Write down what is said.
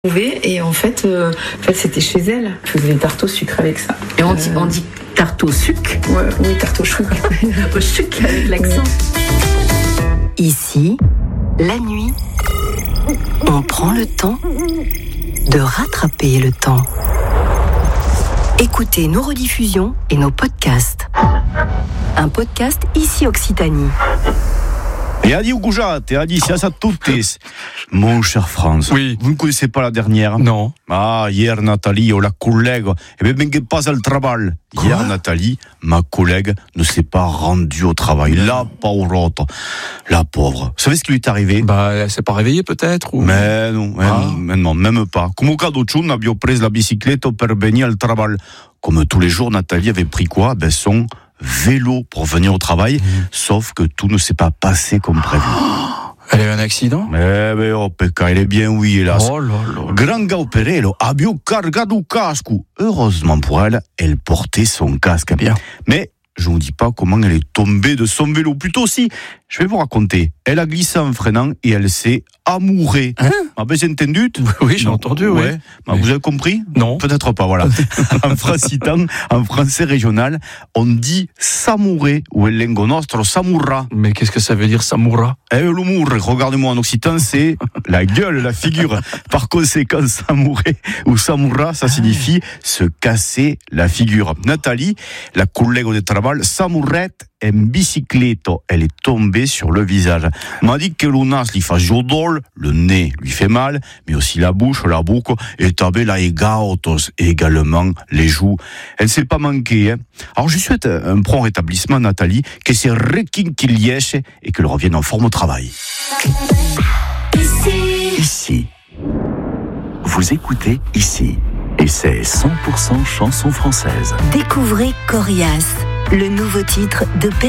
Et en fait, c'était chez elle. Je faisais des tartes au sucre avec ça. Et on dit tarte au sucre. Ouais, oui, tarte au sucre. Au sucre avec l'accent. Ici, la nuit, on prend le temps de rattraper le temps. Écoutez nos rediffusions et nos podcasts. Un podcast Ici Occitanie. Et Adi Ougujat, et Adi Siasa Toutis. Mon cher Franz, oui. Vous ne connaissez pas la dernière? Non. Ah, hier, Nathalie, la collègue, pas al travail. Hier, Nathalie, ma collègue, ne s'est pas rendue au travail. La pauvrotte. La pauvre. Vous savez ce qui lui est arrivé? Elle s'est pas réveillée peut-être ou... Mais non, même pas. Come cadeau de abbiamo preso la bicicletta per venire al travail. Comme tous les jours, Nathalie avait pris quoi? Son vélo pour venir au travail, sauf que tout ne s'est pas passé comme prévu. Elle a eu un accident? Mais oh pecca, elle est bien oui, hélas. Oh là là. Granga operello, abbiamo cargato casco. Heureusement pour elle, elle portait son casque. Bien. Mais je ne vous dis pas comment elle est tombée de son vélo. Plutôt si, je vais vous raconter. Elle a glissé en freinant et elle s'est amourée. Hein? J'ai entendu? Oui, j'ai entendu, oui. Vous avez compris? Non. Peut-être pas, voilà. En francitan, en français régional, on dit s'amourer ou el lengo nostro s'amourra. Mais qu'est-ce que ça veut dire, s'amourra? L'humour, regardez-moi en occitan, c'est la gueule, la figure. Par conséquent, s'amourer ou s'amourra, ça signifie se casser la figure. Nathalie, la collègue de travail, s'amourette en bicicletto. Elle est tombée sur le visage. M'a dit que le nas lui fait jodol, le nez lui fait mal, mais aussi la bouche, la boucle, et tabé la egaotos, et également les joues. Elle s'est pas manquée, Alors, je souhaite un prompt rétablissement, Nathalie, que c'est requinquilièche et qu'elle revienne en forme au travail. Ici. Vous écoutez Ici. Et c'est 100% chanson française. Découvrez Corias, le nouveau titre de